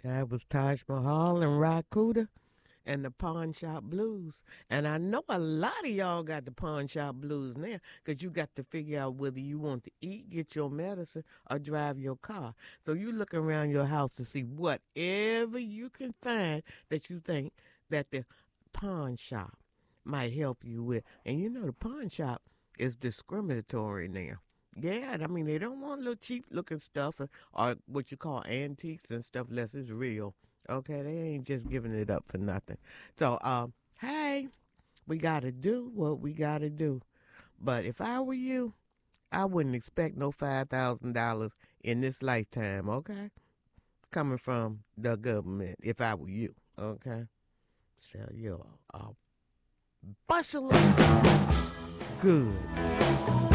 That was Taj Mahal and Rakuda and the Pawn Shop Blues. And I know a lot of y'all got the Pawn Shop Blues now because you got to figure out whether you want to eat, get your medicine, or drive your car. So you look around your house to see whatever you can find that you think that the pawn shop might help you with. And you know the pawn shop is discriminatory now. Yeah, I mean they don't want little cheap looking stuff or what you call antiques and stuff unless it's real. Okay, they ain't just giving it up for nothing. So, hey, we gotta do what we gotta do. But if I were you, I wouldn't expect no $5,000 in this lifetime. Okay, coming from the government. If I were you, okay, sell your bustle of goods.